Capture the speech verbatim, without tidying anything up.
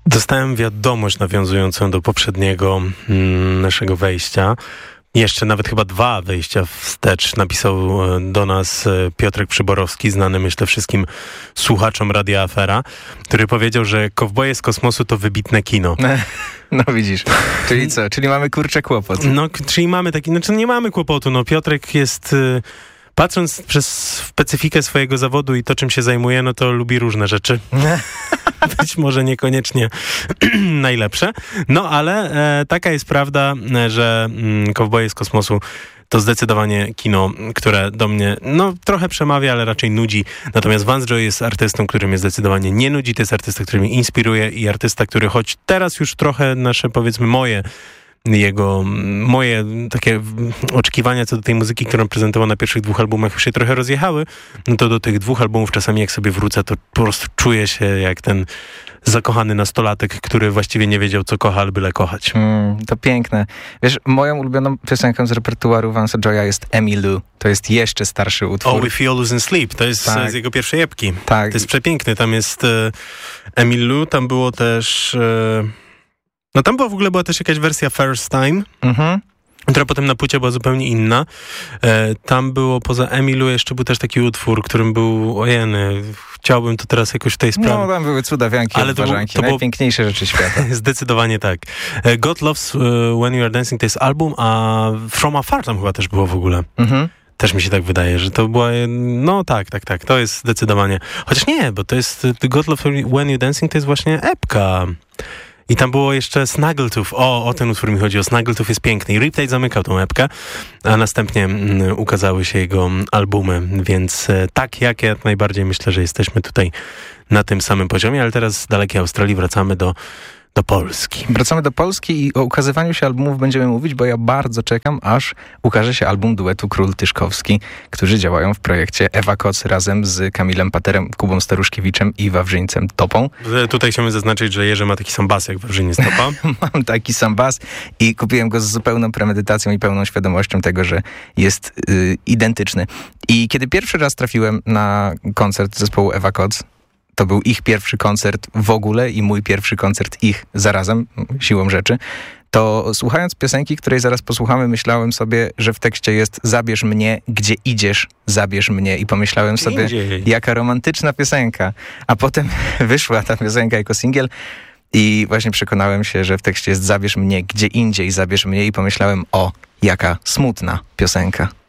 Dostałem wiadomość nawiązującą do poprzedniego mm, naszego wejścia. Jeszcze nawet chyba dwa wejścia wstecz napisał do nas Piotrek Przyborowski, znany myślę wszystkim słuchaczom Radia Afera, który powiedział, że Kowboje z kosmosu to wybitne kino. No widzisz, czyli co? Czyli mamy kurczę kłopot. No, czyli mamy taki, znaczy nie mamy kłopotu, no Piotrek jest... Patrząc przez specyfikę swojego zawodu i to, czym się zajmuje, no to lubi różne rzeczy. Być może niekoniecznie najlepsze. No ale e, taka jest prawda, że mm, Kowboje z kosmosu to zdecydowanie kino, które do mnie no trochę przemawia, ale raczej nudzi. Natomiast Vance Joy jest artystą, który mnie zdecydowanie nie nudzi. To jest artysta, który mnie inspiruje i artysta, który choć teraz już trochę nasze, powiedzmy moje jego, moje takie oczekiwania co do tej muzyki, którą prezentował na pierwszych dwóch albumach, już się trochę rozjechały, no to do tych dwóch albumów czasami jak sobie wrócę, to po prostu czuję się jak ten zakochany nastolatek, który właściwie nie wiedział, co kocha, ale byle kochać. Mm, to piękne. Wiesz, moją ulubioną piosenką z repertuaru Vance'a Joya jest Emmylou. To jest jeszcze starszy utwór. Oh, We Feel Losing Sleep. To jest tak. z jego pierwszej epki. Tak. To jest przepiękny. Tam jest e, Emmylou, tam było też... E, No tam była w ogóle była też jakaś wersja First Time, mhm. która potem na płycie była zupełnie inna. E, tam było poza Emmylou jeszcze był też taki utwór, którym był, ojeny, chciałbym to teraz jakoś tutaj sprawdzić. No tam były cudawianki, ale obwarzanki, to, był, to najpiękniejsze było... rzeczy świata. Zdecydowanie tak. E, God Loves uh, When You Are Dancing to jest album, a From Afar tam chyba też było w ogóle. Mhm. Też mi się tak wydaje, że to była... No tak, tak, tak. To jest zdecydowanie... Chociaż nie, bo to jest... God Loves When You Are Dancing to jest właśnie epka. I tam było jeszcze Snaggletooth. O, o ten utwór mi chodzi. O Snaggletooth jest piękny. I Riptide zamykał tą epkę, a następnie mm, ukazały się jego albumy. Więc e, tak, jak ja najbardziej myślę, że jesteśmy tutaj na tym samym poziomie, ale teraz z dalekiej Australii wracamy do do Polski. Wracamy do Polski i o ukazywaniu się albumów będziemy mówić, bo ja bardzo czekam, aż ukaże się album duetu Król Tyszkowski, którzy działają w projekcie Ewa Koc razem z Kamilem Paterem, Kubą Staruszkiewiczem i Wawrzyńcem Topą. Tutaj chciałbym zaznaczyć, że Jerzy ma taki sam bas jak Wawrzyniec Topa. Mam taki sam bas i kupiłem go z zupełną premedytacją i pełną świadomością tego, że jest yy, identyczny. I kiedy pierwszy raz trafiłem na koncert zespołu Ewa Koc, to był ich pierwszy koncert w ogóle i mój pierwszy koncert ich zarazem, siłą rzeczy, to słuchając piosenki, której zaraz posłuchamy, myślałem sobie, że w tekście jest zabierz mnie, gdzie idziesz, zabierz mnie i pomyślałem sobie, Indziej. Jaka romantyczna piosenka. A potem wyszła ta piosenka jako singiel i właśnie przekonałem się, że w tekście jest zabierz mnie, gdzie indziej, zabierz mnie i pomyślałem, o, jaka smutna piosenka.